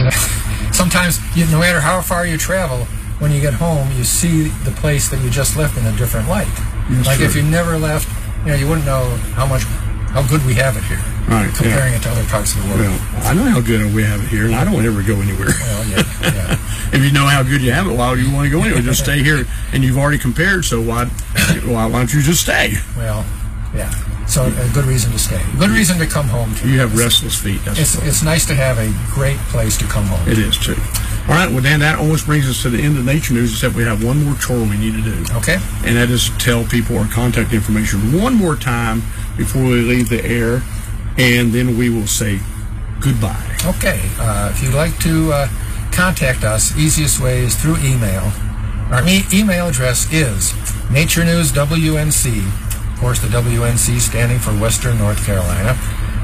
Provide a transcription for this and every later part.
Sometimes, no matter how far you travel, when you get home, you see the place that you just left in a different light. That's like true. if you never left, you wouldn't know how good we have it here. Right. Comparing it to other parts of the world. Well, I know how good we have it here, and I don't ever go anywhere. Well, yeah. If you know how good you have it, why do you want to go anywhere? Just stay here, and you've already compared, so why don't you just stay? Well, yeah. So a good reason to stay. Good reason to come home to. You have restless feet. It's nice to have a great place to come home. It is, too. All right, well, Dan, that almost brings us to the end of Nature News, except we have one more chore we need to do. Okay. And that is to tell people our contact information one more time before we leave the air, and then we will say goodbye. Okay. If you'd like to contact us, easiest way is through email. Our email address is naturenewswnc. Of course, the WNC standing for Western North Carolina.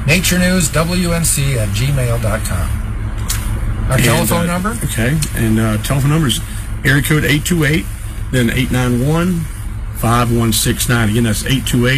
naturenewswnc@gmail.com. Our telephone number? Okay, and telephone number is area code 828, then 891-5169. Again, that's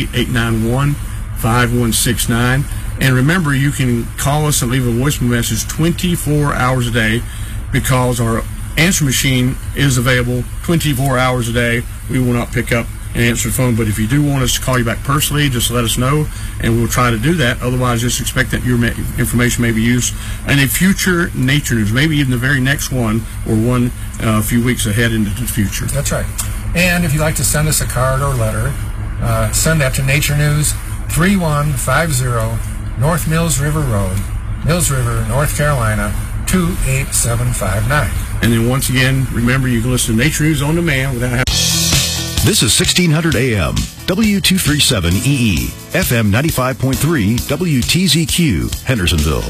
828-891-5169. And remember, you can call us and leave a voicemail message 24 hours a day because our answer machine is available 24 hours a day. We will not pick up and answer the phone, but if you do want us to call you back personally, just let us know, and we'll try to do that. Otherwise, just expect that your information may be used in a future Nature News, maybe even the very next one, or one a few weeks ahead into the future. That's right. And if you'd like to send us a card or letter, send that to Nature News, 3150 North Mills River Road, Mills River, North Carolina, 28759. And then once again, remember, you can listen to Nature News on demand without having... This is 1600 AM, W237EE, FM 95.3, WTZQ, Hendersonville.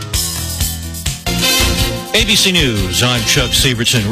ABC News, I'm Chuck Severson.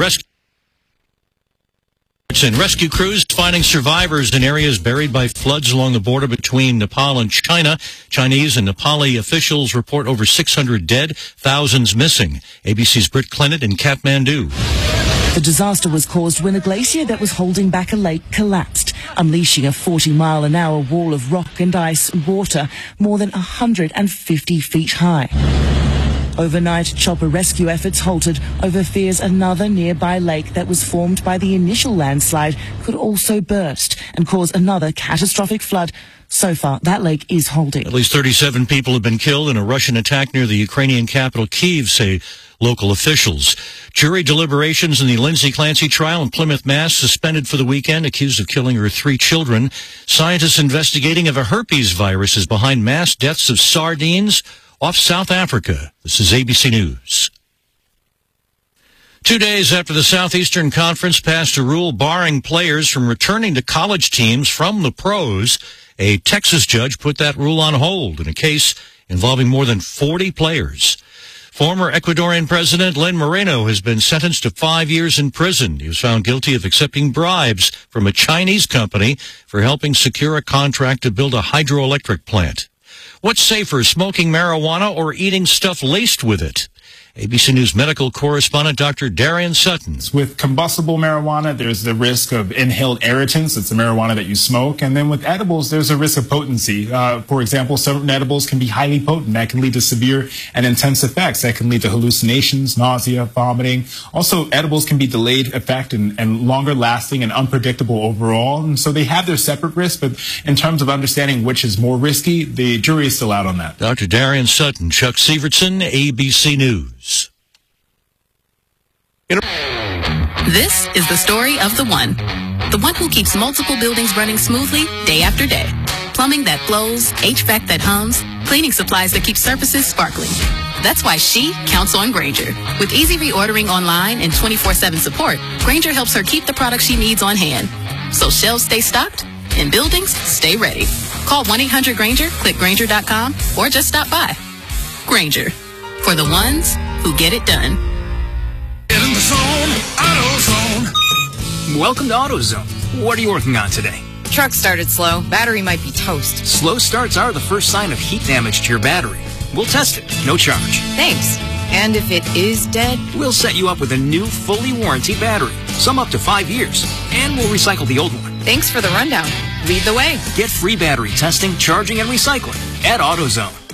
Rescue crews finding survivors in areas buried by floods along the border between Nepal and China. Chinese and Nepali officials report over 600 dead, thousands missing. ABC's Britt Clennett in Kathmandu. The disaster was caused when a glacier that was holding back a lake collapsed, unleashing a 40-mile-an-hour wall of rock and ice and water more than 150 feet high. Overnight, chopper rescue efforts halted over fears another nearby lake that was formed by the initial landslide could also burst and cause another catastrophic flood. So far, that lake is holding. At least 37 people have been killed in a Russian attack near the Ukrainian capital, Kyiv, say local officials. Jury deliberations in the Lindsay Clancy trial in Plymouth, Mass. Suspended for the weekend, accused of killing her 3 children. Scientists investigating if a herpes virus is behind mass deaths of sardines off South Africa. This is ABC News. 2 days after the Southeastern Conference passed a rule barring players from returning to college teams from the pros, a Texas judge put that rule on hold in a case involving more than 40 players. Former Ecuadorian President Len Moreno has been sentenced to 5 years in prison. He was found guilty of accepting bribes from a Chinese company for helping secure a contract to build a hydroelectric plant. What's safer, smoking marijuana or eating stuff laced with it? ABC News medical correspondent Dr. Darian Sutton. With combustible marijuana, there's the risk of inhaled irritants. It's the marijuana that you smoke. And then with edibles, there's a risk of potency. For example, certain edibles can be highly potent. That can lead to severe and intense effects. That can lead to hallucinations, nausea, vomiting. Also, edibles can be delayed effect and longer lasting and unpredictable overall. And so they have their separate risks. But in terms of understanding which is more risky, the jury is still out on that. Dr. Darian Sutton, Chuck Severson, ABC News. This is the story of the one who keeps multiple buildings running smoothly day after day. Plumbing that flows, HVAC that hums, cleaning supplies that keep surfaces sparkling. That's why she counts on Grainger. With easy reordering online and 24/7 support, Grainger helps her keep the products she needs on hand. So shelves stay stocked and buildings stay ready. Call 1-800-GRAINGER, click Grainger.com, or just stop by. Grainger, for the ones who get it done. Get in the zone, AutoZone. Welcome to AutoZone. What are you working on today? Truck started slow. Battery might be toast. Slow starts are the first sign of heat damage to your battery. We'll test it, no charge. Thanks. And if it is dead? We'll set you up with a new, fully warranted battery. Some up to 5 years. And we'll recycle the old one. Thanks for the rundown. Lead the way. Get free battery testing, charging, and recycling at AutoZone.